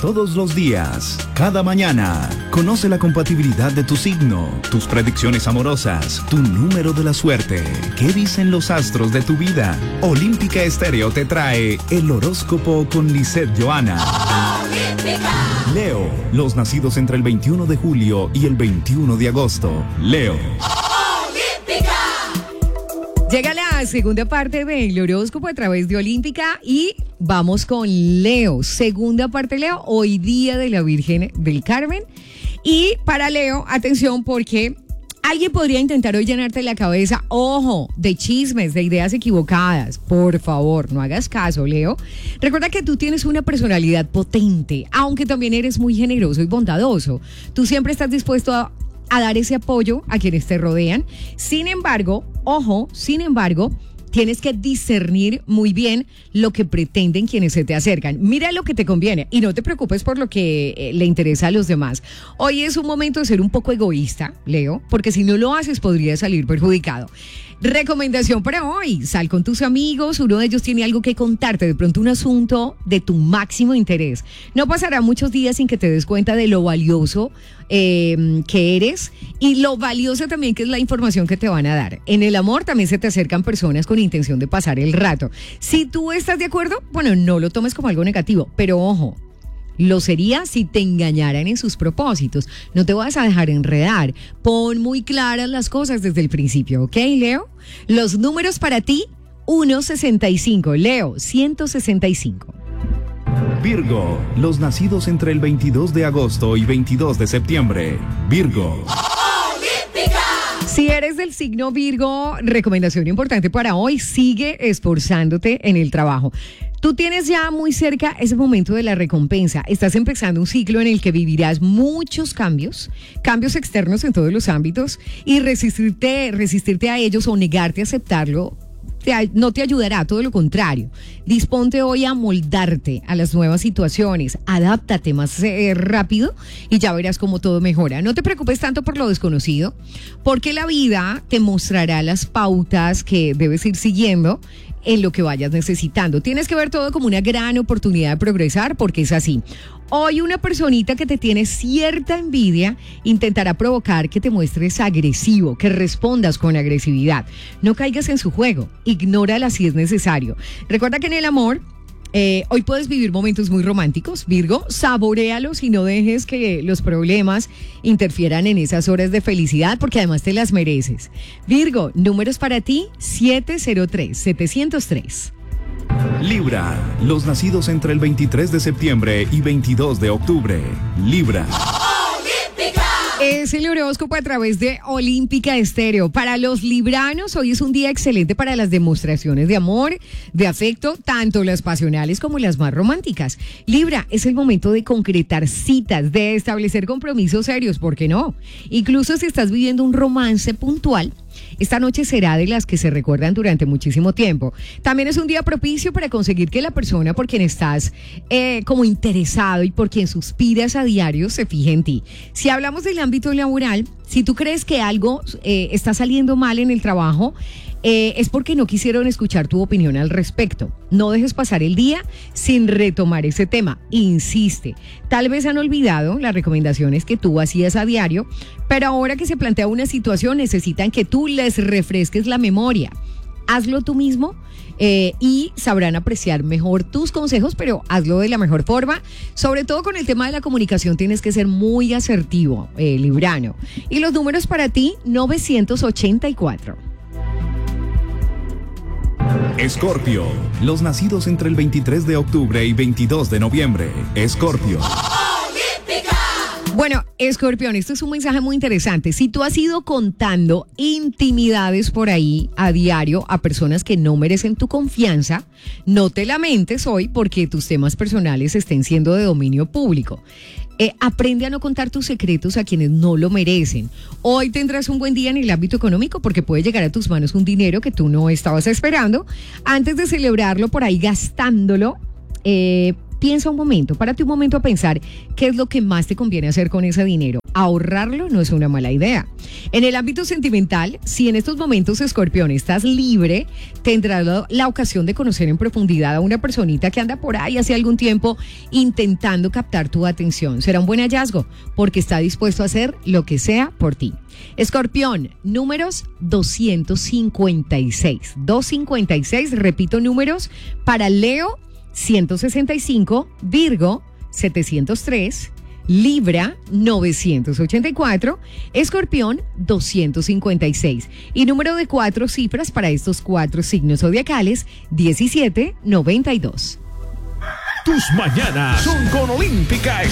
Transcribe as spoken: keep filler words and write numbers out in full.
todos los días, cada mañana. Conoce la compatibilidad de tu signo, tus predicciones amorosas, tu número de la suerte. ¿Qué dicen los astros de tu vida? Olímpica Estéreo te trae el horóscopo con Lisette Johanna. Leo, los nacidos entre el veintiuno de julio y el veintiuno de agosto. Leo. Llega la segunda parte del horóscopo a través de Olímpica y vamos con Leo. Segunda parte, Leo, hoy día de la Virgen del Carmen. Y para Leo, atención, porque alguien podría intentar hoy llenarte la cabeza, ojo, de chismes, de ideas equivocadas. Por favor, no hagas caso, Leo. Recuerda que tú tienes una personalidad potente, aunque también eres muy generoso y bondadoso. Tú siempre estás dispuesto a a dar ese apoyo a quienes te rodean. Sin embargo, ojo, sin embargo, tienes que discernir muy bien lo que pretenden quienes se te acercan. Mira lo que te conviene y no te preocupes por lo que eh, le interesa a los demás. Hoy es un momento de ser un poco egoísta, Leo, porque si no lo haces podrías salir perjudicado. Recomendación para hoy, sal con tus amigos, uno de ellos tiene algo que contarte, de pronto un asunto de tu máximo interés. No pasará muchos días sin que te des cuenta de lo valioso eh, que eres y lo valiosa también que es la información que te van a dar. En el amor también se te acercan personas con intención de pasar el rato. Si tú estás de acuerdo, bueno, no lo tomes como algo negativo, pero ojo, lo sería si te engañaran en sus propósitos. No te vas a dejar enredar. Pon muy claras las cosas desde el principio, ¿ok, Leo? Los números para ti, ciento sesenta y cinco. Leo, ciento sesenta y cinco. Virgo, los nacidos entre el veintidós de agosto y veintidós de septiembre. Virgo. Si eres del signo Virgo, recomendación importante para hoy, sigue esforzándote en el trabajo. Tú tienes ya muy cerca ese momento de la recompensa. Estás empezando un ciclo en el que vivirás muchos cambios, cambios externos en todos los ámbitos, y resistirte, resistirte a ellos o negarte a aceptarlo te, no te ayudará, todo lo contrario. Disponte hoy a moldarte a las nuevas situaciones, adáptate más eh, rápido y ya verás cómo todo mejora. No te preocupes tanto por lo desconocido, porque la vida te mostrará las pautas que debes ir siguiendo en lo que vayas necesitando. Tienes que ver todo como una gran oportunidad de progresar, porque es así. Hoy una personita que te tiene cierta envidia intentará provocar que te muestres agresivo, que respondas con agresividad. No caigas en su juego, ignórala si es necesario. Recuerda que en el amor, Eh, hoy puedes vivir momentos muy románticos, Virgo, saboréalos y no dejes que los problemas interfieran en esas horas de felicidad, porque además te las mereces. Virgo, números para ti, siete cero tres, setecientos tres. Libra, los nacidos entre el veintitrés de septiembre y veintidós de octubre. Libra. Es el horóscopo a través de Olímpica Estéreo. Para los libranos, hoy es un día excelente para las demostraciones de amor, de afecto, tanto las pasionales como las más románticas. Libra, es el momento de concretar citas, de establecer compromisos serios, ¿por qué no? Incluso si estás viviendo un romance puntual, esta noche será de las que se recuerdan durante muchísimo tiempo. También es un día propicio para conseguir que la persona por quien estás eh, como interesado y por quien suspiras a diario se fije en ti. Si hablamos del ámbito laboral, si tú crees que algo eh, está saliendo mal en el trabajo, eh, es porque no quisieron escuchar tu opinión al respecto. No dejes pasar el día sin retomar ese tema. Insiste. Tal vez han olvidado las recomendaciones que tú hacías a diario, pero ahora que se plantea una situación necesitan que tú les refresques la memoria. Hazlo tú mismo eh, y sabrán apreciar mejor tus consejos, pero hazlo de la mejor forma. Sobre todo con el tema de la comunicación tienes que ser muy asertivo, eh, librano. Y los números para ti, novecientos ochenta y cuatro. Escorpio, los nacidos entre el veintitrés de octubre y veintidós de noviembre. Escorpio. Bueno, Escorpión, esto es un mensaje muy interesante. Si tú has ido contando intimidades por ahí a diario a personas que no merecen tu confianza, no te lamentes hoy porque tus temas personales estén siendo de dominio público. Eh, aprende a no contar tus secretos a quienes no lo merecen. Hoy tendrás un buen día en el ámbito económico porque puede llegar a tus manos un dinero que tú no estabas esperando. Antes de celebrarlo por ahí gastándolo, Eh, piensa un momento, párate un momento a pensar qué es lo que más te conviene hacer con ese dinero. Ahorrarlo no es una mala idea. En el ámbito sentimental, si en estos momentos, Escorpión, estás libre, tendrás la, la ocasión de conocer en profundidad a una personita que anda por ahí hace algún tiempo intentando captar tu atención. Será un buen hallazgo porque está dispuesto a hacer lo que sea por ti. Escorpión, números doscientos cincuenta y seis. doscientos cincuenta y seis, repito números, para Leo, ciento sesenta y cinco, Virgo, setecientos tres, Libra, novecientos ochenta y cuatro, Escorpión, doscientos cincuenta y seis. Y número de cuatro cifras para estos cuatro signos zodiacales, diecisiete noventa y dos. Tus mañanas son con Olímpica Estéreo.